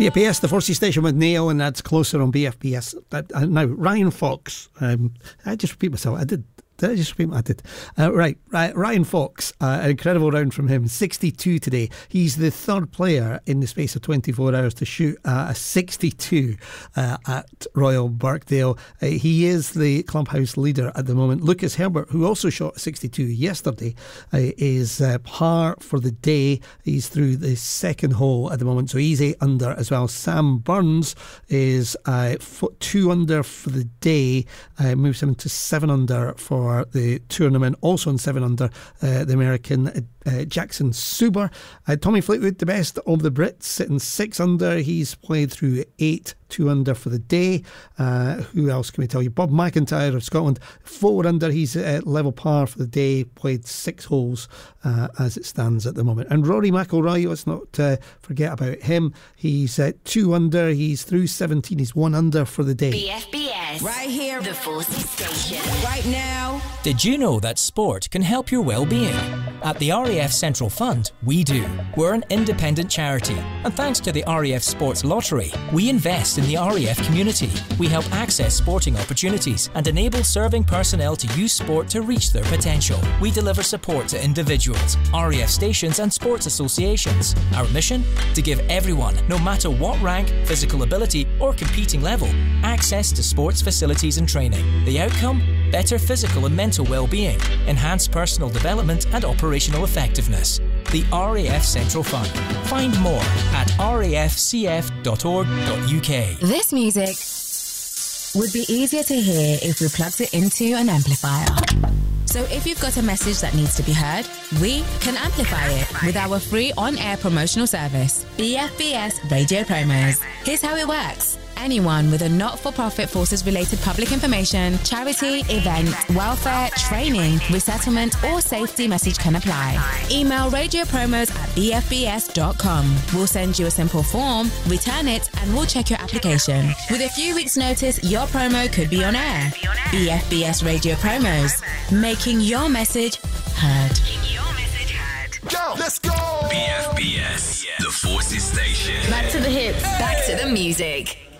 BFBS, the Forces Station with Neil, and that's Closer on BFBS. Now, Ryan Fox. I just repeat myself. Did I just repeat? I did. Right. Ryan Fox, an incredible round from him. 62 today. He's the third player in the space of 24 hours to shoot a 62 at Royal Birkdale. He is the clubhouse leader at the moment. Lucas Herbert, who also shot a 62 yesterday, is par for the day. He's through the second hole at the moment, so he's 8 under as well. Sam Burns is 2 under for the day, moves him to 7 under for the tournament. Also on 7 under, the American Jackson Suber. Tommy Fleetwood, the best of the Brits, sitting 6 under. He's played through 8, 2 under for the day. Who else can we tell you? Bob McIntyre of Scotland, 4 under. He's at level par for the day, played 6 holes as it stands at the moment. And Rory McIlroy, let's not forget about him. He's 2 under. He's through 17. He's 1 under for the day. BFBS, right here, the Forces Station, right now. Did you know that sport can help your well-being? At the RAF Central Fund, we do. We're an independent charity, and thanks to the RAF Sports Lottery, we invest in the RAF community. We help access sporting opportunities and enable serving personnel to use sport to reach their potential. We deliver support to individuals, RAF stations and sports associations. Our mission? To give everyone, no matter what rank, physical ability or competing level, access to sports facilities and training. The outcome? Better physical and mental well-being, enhanced personal development and operational effectiveness. The RAF Central Fund. Find more at rafcf.org.uk. This music would be easier to hear if we plugged it into an amplifier. So if you've got a message that needs to be heard, we can amplify it with our free on-air promotional service, BFBS Radio Promos. Here's how it works. Anyone with a not-for-profit forces-related public information, charity, event, welfare, training, resettlement or safety message can apply. Email radiopromos@bfbs.com. We'll send you a simple form, return it, and we'll check your application. With a few weeks' notice, your promo could be on air. BFBS Radio Promos, making your message heard. Go, let's go! BFBS, the Forces Station. Back to the hits. Back to the music.